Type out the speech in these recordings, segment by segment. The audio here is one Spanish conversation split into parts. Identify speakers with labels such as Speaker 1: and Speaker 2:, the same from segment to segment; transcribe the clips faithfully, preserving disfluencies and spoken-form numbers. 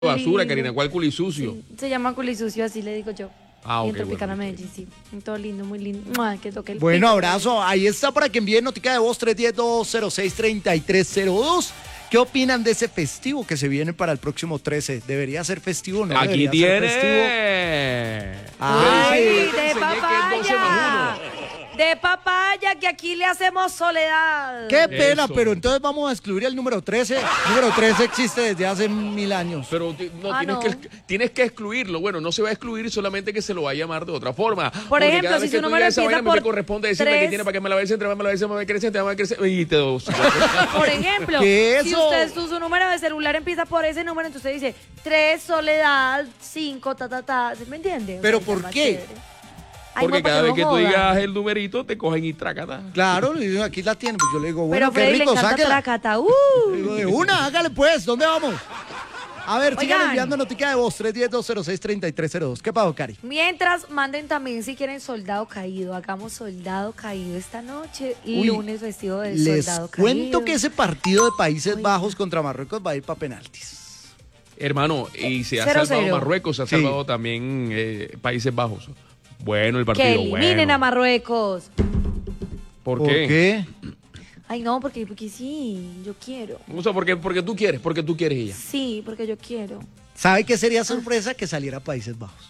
Speaker 1: basura, Karina, ¿cuál culisucio?
Speaker 2: Sí, se llama culisucio, así le digo yo.
Speaker 1: Ah,
Speaker 2: y
Speaker 1: ok,
Speaker 2: en Tropicana
Speaker 1: bueno,
Speaker 2: Medellín, sí. Todo lindo, muy lindo. Mua, que toque el
Speaker 3: Bueno,
Speaker 2: pico.
Speaker 3: abrazo. Ahí está para que envíen notica de voz tres uno cero, dos cero seis, tres tres cero dos. ¿Qué opinan de ese festivo que se viene para el próximo trece? ¿Debería ser festivo o no?
Speaker 1: Aquí
Speaker 3: debería
Speaker 1: tiene.
Speaker 3: ser festivo?
Speaker 2: ¡Ay,
Speaker 1: Yo te
Speaker 2: de
Speaker 1: enseñé que es doce más
Speaker 2: papaya!
Speaker 1: uno.
Speaker 2: De papaya, que aquí le hacemos soledad.
Speaker 3: Qué pena,
Speaker 1: Eso.
Speaker 3: pero entonces vamos a excluir el número trece. El número trece existe desde hace mil años.
Speaker 1: Pero ti- no,
Speaker 2: Ah,
Speaker 1: tienes,
Speaker 2: no.
Speaker 1: Que, tienes que excluirlo. Bueno, no se va a excluir, solamente que se lo va a llamar de otra forma.
Speaker 2: Por
Speaker 1: Porque
Speaker 2: ejemplo,
Speaker 1: cada
Speaker 2: si
Speaker 1: vez
Speaker 2: su
Speaker 1: que tú
Speaker 2: número
Speaker 1: digas esa
Speaker 2: empieza
Speaker 1: vaina, a mí me
Speaker 2: por
Speaker 1: corresponde decirme
Speaker 2: tres.
Speaker 1: que tiene para que me la vayas entre, me la vayas, me va a crecer, te va a crecer. Y te dos.
Speaker 2: Por ejemplo,
Speaker 3: ¿Qué es
Speaker 2: si
Speaker 3: eso?
Speaker 2: usted su, su número de celular empieza por ese número, entonces usted dice tres, soledad, cinco, ta, ta, ta. ¿Sí me entiende? O
Speaker 3: ¿Pero
Speaker 2: sea,
Speaker 3: por
Speaker 2: está más
Speaker 3: qué?
Speaker 2: chévere. Ay,
Speaker 1: Porque
Speaker 2: no, para
Speaker 1: cada vez
Speaker 2: no
Speaker 1: que tú
Speaker 2: joda.
Speaker 1: digas el numerito, te cogen y tracata.
Speaker 3: Claro, y aquí la tiene. Pues yo le digo, bueno,
Speaker 2: Pero
Speaker 3: qué
Speaker 2: Freddy le
Speaker 3: rico,
Speaker 2: encanta
Speaker 3: sáquela.
Speaker 2: tracata. Uh.
Speaker 3: Le digo, de una, hágale pues, ¿dónde vamos? A ver, sigan
Speaker 2: Oigan.
Speaker 3: enviando notica de voz tres uno cero, dos cero seis, tres tres cero dos. ¿Qué pasó, Cari?
Speaker 2: Mientras, manden también si quieren soldado caído. Hagamos soldado caído esta noche.
Speaker 3: Uy,
Speaker 2: lunes festivo de
Speaker 3: Les
Speaker 2: soldado
Speaker 3: cuento
Speaker 2: caído.
Speaker 3: que ese partido de Países
Speaker 2: Oiga.
Speaker 3: Bajos contra Marruecos va a ir para penaltis.
Speaker 1: Hermano, y se ha
Speaker 2: Cero,
Speaker 1: salvado
Speaker 2: cero.
Speaker 1: Marruecos, se ha
Speaker 3: Sí.
Speaker 1: salvado también eh, Países Bajos. Bueno, el partido,
Speaker 2: Que eliminen
Speaker 1: bueno.
Speaker 2: a Marruecos.
Speaker 1: ¿Por,
Speaker 3: ¿Por
Speaker 1: qué?
Speaker 3: qué?
Speaker 2: Ay, no, porque, porque sí, yo quiero.
Speaker 1: O sea, porque, porque tú quieres, porque tú quieres ella.
Speaker 2: Sí, porque yo quiero.
Speaker 3: ¿Sabe qué sería sorpresa? Que saliera Países Bajos.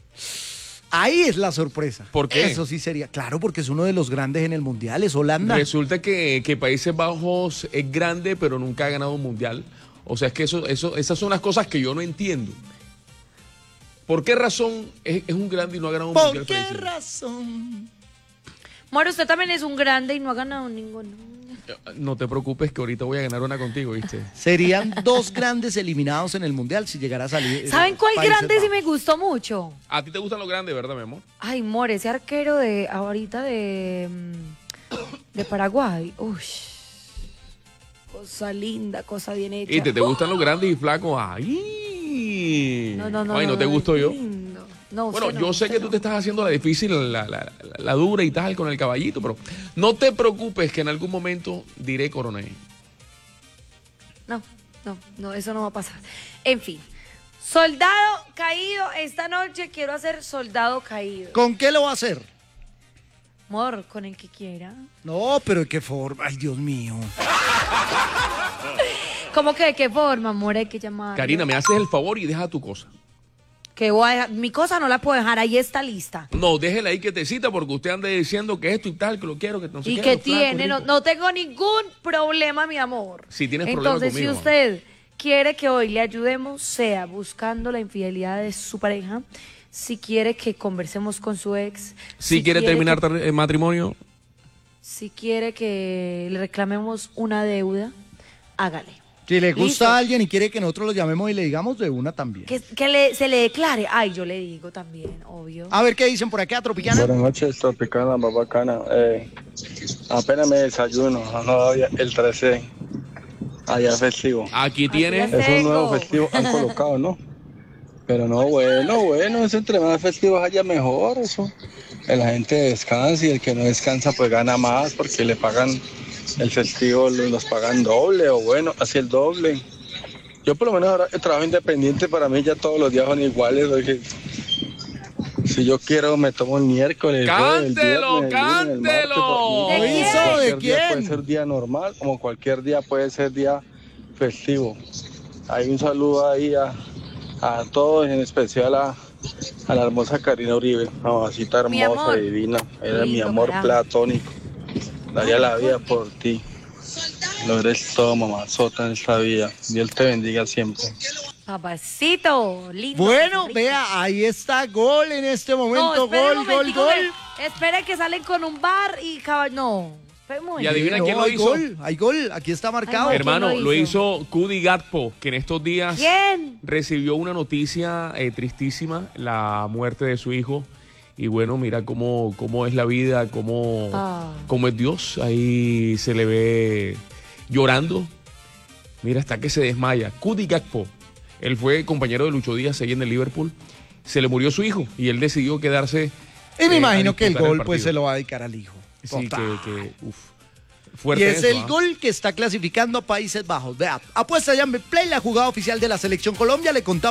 Speaker 3: Ahí es la sorpresa.
Speaker 1: ¿Por qué?
Speaker 3: Eso sí sería. Claro, porque es uno de los grandes en el Mundial, es Holanda.
Speaker 1: Resulta que, que Países Bajos es grande, pero nunca ha ganado un mundial. O sea, es que eso, eso, esas son las cosas que yo no entiendo. ¿Por qué razón es, es un grande y no ha ganado un
Speaker 3: ¿Por
Speaker 1: mundial?
Speaker 3: qué
Speaker 1: Países Bajos?
Speaker 3: razón?
Speaker 2: Moro, usted también es un grande y no ha ganado ninguno.
Speaker 1: No te preocupes que ahorita voy a ganar una contigo, ¿viste?
Speaker 3: Serían dos grandes eliminados en el Mundial si llegara a salir. eh,
Speaker 2: ¿Saben cuál
Speaker 3: Países
Speaker 2: grande sí
Speaker 3: Bajos.
Speaker 2: me gustó mucho?
Speaker 1: A ti te gustan los grandes, ¿verdad, mi amor?
Speaker 2: Ay, More, ese arquero de ahorita de, mm, de Paraguay. Uy, cosa linda, cosa bien hecha.
Speaker 1: Y te, te gustan los grandes y flacos. ¡Ay!
Speaker 2: No, no, no.
Speaker 1: Ay, no te gusto
Speaker 2: es
Speaker 1: yo.
Speaker 2: lindo. No,
Speaker 1: Bueno,
Speaker 2: usted no,
Speaker 1: yo sé
Speaker 2: usted
Speaker 1: que tú
Speaker 2: no.
Speaker 1: te estás haciendo la difícil, la, la, la, la dura y tal con el caballito, pero no te preocupes que en algún momento diré coronel.
Speaker 2: No, no, no, eso no va a pasar. En fin, soldado caído, esta noche quiero hacer soldado caído.
Speaker 3: ¿Con qué lo va a hacer?
Speaker 2: Amor, con el que quiera.
Speaker 3: No, pero ¿de qué forma? Ay, Dios mío.
Speaker 2: ¿Cómo que de qué forma, amor? Hay que llamar.
Speaker 1: Karina, me haces el favor y deja tu cosa.
Speaker 2: Que voy a dejar- mi cosa no la puedo dejar, ahí está lista.
Speaker 1: No, déjela ahí que te cita porque usted anda diciendo que esto y tal, que lo quiero, que no sé
Speaker 2: ¿Y
Speaker 1: qué,
Speaker 2: qué
Speaker 1: lo flaco,
Speaker 2: tiene? No,
Speaker 1: rico.
Speaker 2: no tengo ningún problema, mi amor.
Speaker 1: Si tienes problema
Speaker 2: Entonces,
Speaker 1: conmigo,
Speaker 2: si usted quiere que hoy le ayudemos, sea buscando la infidelidad de su pareja, si quiere que conversemos con su ex,
Speaker 1: Si, quiere terminar
Speaker 2: que-
Speaker 1: tar- el matrimonio,
Speaker 2: si quiere que le reclamemos una deuda, hágale.
Speaker 3: Si le gusta
Speaker 2: Listo.
Speaker 3: a alguien y quiere que nosotros lo llamemos y le digamos de una también.
Speaker 2: Que, que le- se le declare. Ay, yo le digo también, obvio.
Speaker 3: A ver qué dicen por acá, Tropicana.
Speaker 4: Buenas noches, Tropicana, más bacana. Eh, apenas me desayuno, no, el trece, allá festivo.
Speaker 1: aquí
Speaker 2: Aquí
Speaker 1: tiene...
Speaker 2: ya
Speaker 4: Es un nuevo
Speaker 2: Tengo.
Speaker 4: festivo, han colocado, ¿no? Pero no, bueno, bueno, eso entre más festivos haya mejor, eso. Que la gente descansa y el que no descansa pues gana más porque le pagan el festivo, lo- los pagan doble o bueno, así el doble. Yo por lo menos ahora el trabajo independiente para mí ya todos los días son iguales. Porque si yo quiero me tomo el miércoles, el jueves, el
Speaker 1: ¡Cántelo,
Speaker 4: viernes, el lunes, el martes,
Speaker 1: cántelo!
Speaker 4: porque
Speaker 2: ¿De
Speaker 3: hizo?
Speaker 4: cualquier
Speaker 3: ¿De
Speaker 4: día
Speaker 3: quién?
Speaker 4: puede ser día normal, como cualquier día puede ser día festivo. Hay un saludo ahí a, a todos, en especial a, a la hermosa Karina Uribe, mamacita
Speaker 2: Mi
Speaker 4: hermosa
Speaker 2: amor.
Speaker 4: y divina. Era mi
Speaker 2: Lindo,
Speaker 4: amor
Speaker 2: carajo.
Speaker 4: platónico. Daría la vida por ti. Lo eres todo, mamazota, en esta vida. Dios te bendiga siempre.
Speaker 2: Papacito, lindo.
Speaker 3: Bueno,
Speaker 2: rico.
Speaker 3: vea, ahí está gol en este momento.
Speaker 2: No, espere
Speaker 3: gol,
Speaker 2: un
Speaker 3: gol,
Speaker 2: momentico
Speaker 3: gol.
Speaker 2: que- espere que salen con un bar y cabal... No, espere un
Speaker 1: Y
Speaker 2: momentico.
Speaker 1: adivina
Speaker 3: No,
Speaker 1: quién lo
Speaker 3: hay
Speaker 1: hizo.
Speaker 3: gol, hay gol, aquí está marcado.
Speaker 2: Ay,
Speaker 1: Hermano,
Speaker 2: ¿quién lo
Speaker 1: lo
Speaker 2: hizo?
Speaker 1: hizo Cudi Gatpo, que en estos días
Speaker 2: ¿Quién?
Speaker 1: recibió una noticia eh, tristísima, la muerte de su hijo. Y bueno, mira cómo, cómo es la vida, cómo,
Speaker 2: Ah.
Speaker 1: cómo es Dios. Ahí se le ve llorando. Mira, hasta que se desmaya. Cudi Gatpo, él fue compañero de Lucho Díaz ahí en el Liverpool. Se le murió su hijo y él decidió quedarse.
Speaker 3: Y me
Speaker 1: eh, a
Speaker 3: imagino que el
Speaker 1: disputar
Speaker 3: gol pues
Speaker 1: partido.
Speaker 3: se lo va a dedicar al hijo.
Speaker 1: Sí,
Speaker 3: Total.
Speaker 1: que, que uf. Fuerte
Speaker 3: y es
Speaker 1: eso,
Speaker 3: el
Speaker 1: ¿ah?
Speaker 3: gol que está clasificando a Países Bajos. Vea, apuesta ya en Betplay, la jugada oficial de la Selección Colombia, le contamos.